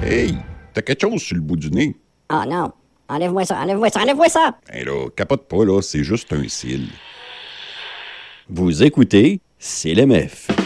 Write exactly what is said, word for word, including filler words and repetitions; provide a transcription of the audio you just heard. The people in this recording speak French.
Hey, t'as quelque chose sur le bout du nez. Ah non, enlève-moi ça, enlève-moi ça, enlève-moi ça! Hey là, capote pas, là, c'est juste un cil. Vous écoutez C L M F.